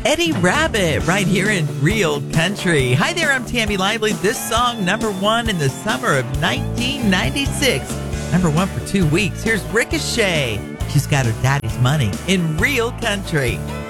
Eddie Rabbit right here in Real Country. Hi there, I'm Tammy Lively. This song, number one in the summer of 1996. Number one for 2 weeks. Here's Ricochet. She's got her daddy's money in Real Country.